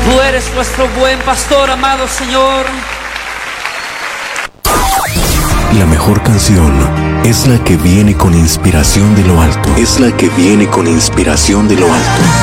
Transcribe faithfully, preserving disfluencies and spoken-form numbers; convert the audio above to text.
Tú eres nuestro buen pastor, amado Señor. La mejor canción es la que viene con inspiración de lo alto. Es la que viene con inspiración de lo alto.